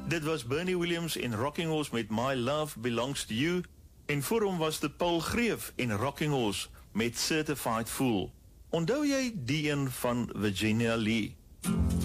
Dit was Bernie Williams en Rocking Horse met My Love Belongs to You. En voor hom was dit Paul Greef en Rocking Horse met Certified Fool. Onthou jy die een van Virginia Lee?